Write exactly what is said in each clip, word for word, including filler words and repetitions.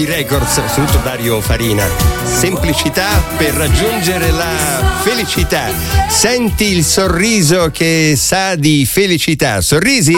nuovi records, soprattutto Dario Farina. Semplicità per raggiungere la felicità. Senti il sorriso che sa di felicità. Sorrisi?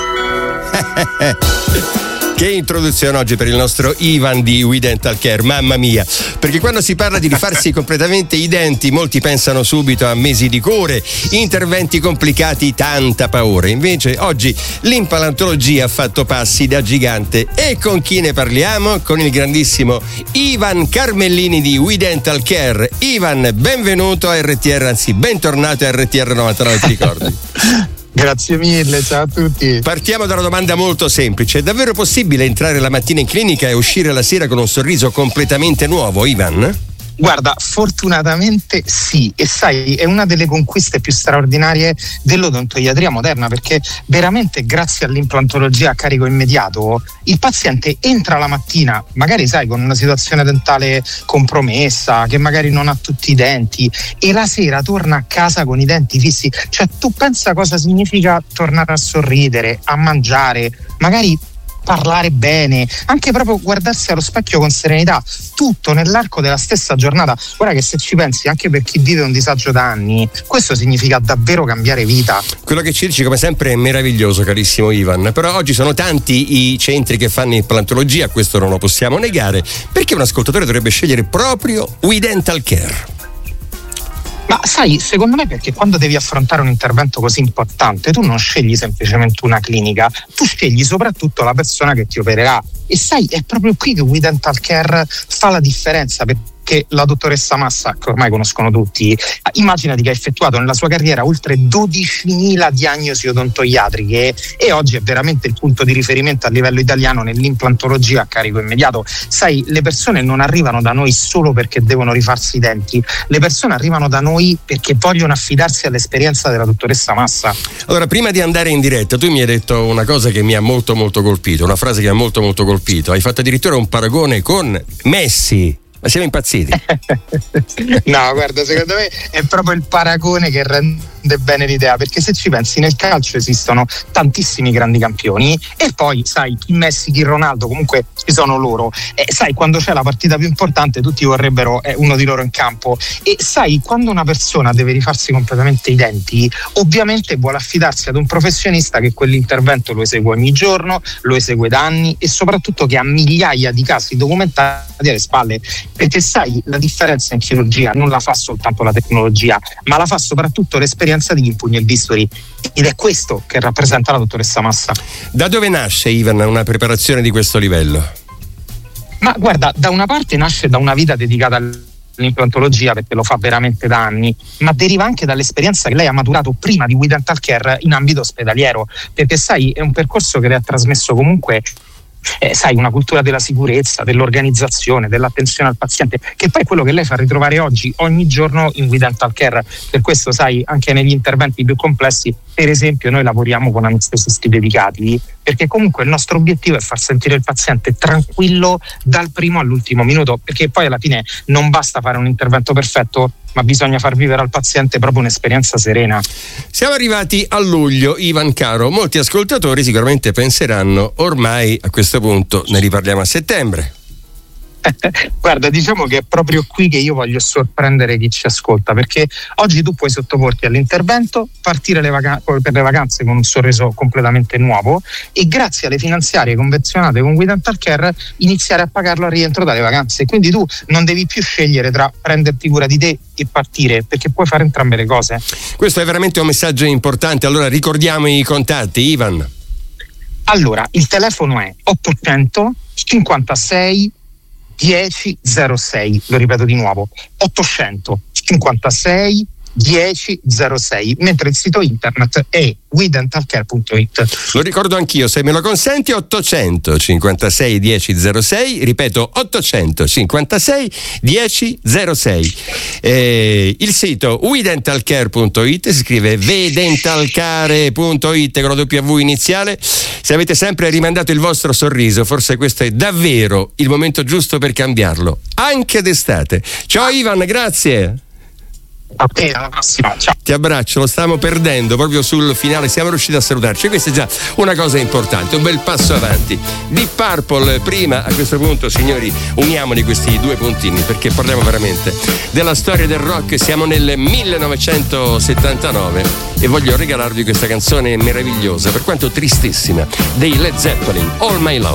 Che introduzione oggi per il nostro Ivan di We Dental Care, mamma mia, perché quando si parla di rifarsi completamente i denti molti pensano subito a mesi di cure, interventi complicati, tanta paura. Invece oggi l'impalantologia ha fatto passi da gigante. E con chi ne parliamo? Con il grandissimo Ivan Carmellini di We Dental Care. Ivan, benvenuto a R T R, anzi bentornato a R T R novantanove, ti ricordi? Grazie mille, ciao a tutti. Partiamo da una domanda molto semplice. È davvero possibile entrare la mattina in clinica e uscire la sera con un sorriso completamente nuovo, Ivan? Guarda, fortunatamente sì, e sai, è una delle conquiste più straordinarie dell'odontoiatria moderna, perché veramente grazie all'implantologia a carico immediato il paziente entra la mattina, magari sai, con una situazione dentale compromessa, che magari non ha tutti i denti, e la sera torna a casa con i denti fissi. Cioè, tu pensa cosa significa tornare a sorridere, a mangiare, magari parlare bene, anche proprio guardarsi allo specchio con serenità, tutto nell'arco della stessa giornata. Guarda che se ci pensi, anche per chi vive un disagio da anni, questo significa davvero cambiare vita. Quello che ci dici come sempre è meraviglioso, carissimo Ivan, però oggi sono tanti i centri che fanno implantologia, questo non lo possiamo negare. Perché un ascoltatore dovrebbe scegliere proprio We Dental Care? Ma sai, secondo me perché quando devi affrontare un intervento così importante tu non scegli semplicemente una clinica, tu scegli soprattutto la persona che ti opererà. E sai, è proprio qui che We Dental Care fa la differenza, perché la dottoressa Massa, che ormai conoscono tutti, immaginati che ha effettuato nella sua carriera oltre dodicimila diagnosi odontoiatriche e oggi è veramente il punto di riferimento a livello italiano nell'implantologia a carico immediato. Sai, le persone non arrivano da noi solo perché devono rifarsi i denti, le persone arrivano da noi perché vogliono affidarsi all'esperienza della dottoressa Massa. Allora, prima di andare in diretta, tu mi hai detto una cosa che mi ha molto molto colpito, una frase che mi ha molto molto colpito. Hai fatto addirittura un paragone con Messi. Ma siamo impazziti? No, guarda, secondo me è proprio il paragone che rende bene l'idea, perché se ci pensi nel calcio esistono tantissimi grandi campioni e poi sai, chi Messi, chi Ronaldo, comunque ci sono loro, e sai, quando c'è la partita più importante tutti vorrebbero eh, uno di loro in campo, e sai, quando una persona deve rifarsi completamente i denti ovviamente vuole affidarsi ad un professionista che quell'intervento lo esegue ogni giorno, lo esegue da anni e soprattutto che ha migliaia di casi documentati alle spalle. Perché sai, la differenza in chirurgia non la fa soltanto la tecnologia, ma la fa soprattutto l'esperienza di chi impugna il bisturi, ed è questo che rappresenta la dottoressa Massa. Da dove nasce, Ivan, una preparazione di questo livello? Ma guarda, da una parte nasce da una vita dedicata all'implantologia, perché lo fa veramente da anni, ma deriva anche dall'esperienza che lei ha maturato prima di We Dental Care in ambito ospedaliero, perché sai, è un percorso che le ha trasmesso comunque Eh, sai, una cultura della sicurezza, dell'organizzazione, dell'attenzione al paziente, che poi è quello che lei fa ritrovare oggi ogni giorno in We Dental Care. Per questo, sai, anche negli interventi più complessi, per esempio, noi lavoriamo con anestesisti dedicati, perché comunque il nostro obiettivo è far sentire il paziente tranquillo dal primo all'ultimo minuto, perché poi alla fine non basta fare un intervento perfetto, ma bisogna far vivere al paziente proprio un'esperienza serena. Siamo arrivati a luglio, Ivan caro, molti ascoltatori sicuramente penseranno ormai a questo punto ne riparliamo a settembre. Guarda, diciamo che è proprio qui che io voglio sorprendere chi ci ascolta, perché oggi tu puoi sottoporti all'intervento, partire le vaca- per le vacanze con un sorriso completamente nuovo e grazie alle finanziarie convenzionate con We Dental Care iniziare a pagarlo al rientro dalle vacanze. Quindi tu non devi più scegliere tra prenderti cura di te e partire, perché puoi fare entrambe le cose. Questo è veramente un messaggio importante. Allora ricordiamo i contatti, Ivan. Allora, il telefono è ottocento cinquantasei dieci zero sei, lo ripeto di nuovo, ottocento cinquantasei dieci zero sei, mentre il sito internet è we dental care punto it. Lo ricordo anch'io, se me lo consenti, ottocento cinquantasei dieci zero sei, ripeto ottocento cinquantasei dieci zero sei. Eh, il sito we dental care punto it, si scrive we dental care punto it con la W iniziale. Se avete sempre rimandato il vostro sorriso, forse questo è davvero il momento giusto per cambiarlo, anche d'estate. Ciao Ivan, grazie. A te, alla prossima, ciao. Ti abbraccio, lo stiamo perdendo proprio sul finale, siamo riusciti a salutarci. Questa è già una cosa importante, un bel passo avanti. Deep Purple prima, a questo punto, signori, uniamoli questi due puntini perché parliamo veramente della storia del rock. Siamo nel millenovecentosettantanove e voglio regalarvi questa canzone meravigliosa, per quanto tristissima, dei Led Zeppelin, All My Love.